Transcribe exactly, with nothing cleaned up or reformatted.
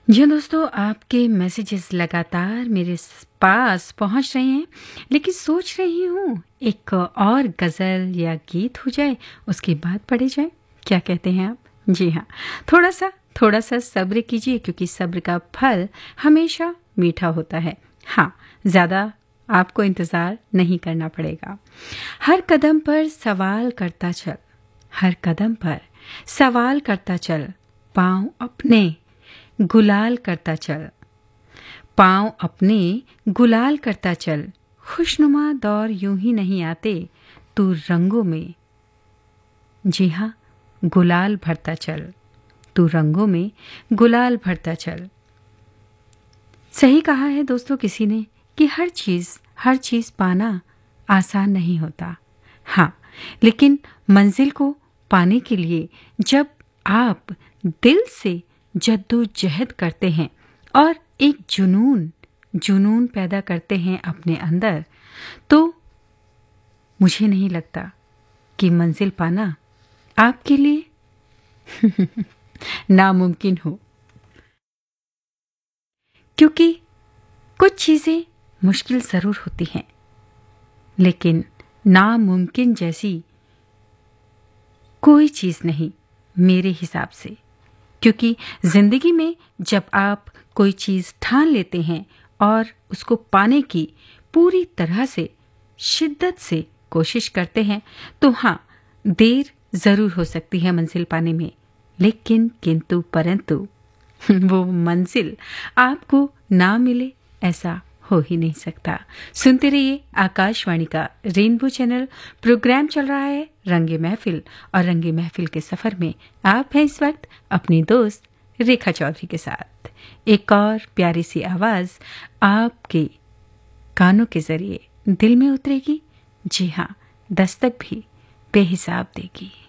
जी दोस्तों, आपके मैसेजेस लगातार मेरे स पास पहुँच रहे हैं, लेकिन सोच रही हूँ एक और गज़ल या गीत हो जाए, उसके बाद पढ़े जाएँ। क्या कहते हैं आप? जी हाँ, थोड़ा-सा थोड़ा-सा सब्र कीजिए क्योंकि सब्र का फल हमेशा मीठा होता है। हाँ, ज़्यादा आपको इंतज़ार नहीं करना पड़ेगा। हर कदम पर सवाल करता चल, हर कदम पर सवाल करता चल, पाँव अपने गुलाल करता चल, पाँव अपने गुलाल करता चल, खुशनुमा दौर यूं ही नहीं आते, तू रंगों में, जी हाँ, गुलाल भरता चल, तू रंगों में गुलाल भरता चल। सही कहा है दोस्तों किसी ने कि हर चीज़ हर चीज़ पाना आसान नहीं होता। हाँ, लेकिन मंजिल को पाने के लिए जब आप दिल से जद्दोजहद करते हैं और एक जुनून जुनून पैदा करते हैं अपने अंदर, तो मुझे नहीं लगता कि मंजिल पाना आपके लिए नामुमकिन हो। क्योंकि कुछ चीज़ें मुश्किल ज़रूर होती हैं, लेकिन नामुमकिन जैसी कोई चीज़ नहीं मेरे हिसाब से। क्योंकि ज़िंदगी में जब आप कोई चीज़ ठान लेते हैं और उसको पाने की पूरी तरह से शिद्दत से कोशिश करते हैं, तो हाँ, देर ज़रूर हो सकती है मंजिल पाने में, लेकिन किंतु परंतु वो मंजिल आपको ना मिले ऐसा हो ही नहीं सकता। सुनते रहिए आकाशवाणी का रेनबो चैनल। प्रोग्राम चल रहा है रंगे महफिल, और रंगे महफिल के सफर में आप हैं इस वक्त अपनी दोस्त रेखा चौधरी के साथ। एक और प्यारी सी आवाज आपके कानों के जरिए दिल में उतरेगी। जी हाँ, दस्तक भी बेहिसाब देगी।